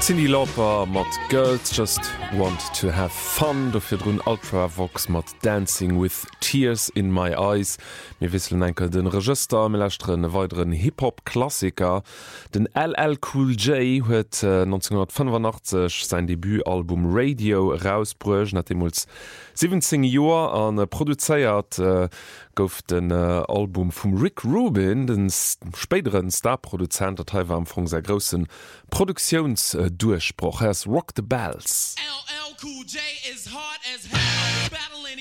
Cindy Lauper mat Girls Just Want to Have Fun, dofir runn Ultravox mat Dancing with Tears in My Eyes. Mir wisselen enkel den Register melächtren e weiteren Hip-Hop-Klassiker. Den LL Cool J huet 1985 sein Debütalbum Radio rausbruech, nachdemuls 17 Joer an produzéiert gouf den Album vum Rick Rubin, den späteren Starproduzent, dat war am Fong sehr grossen Produktionsdurchbruch. Rock the Bells. LL Cool J is hard as hell.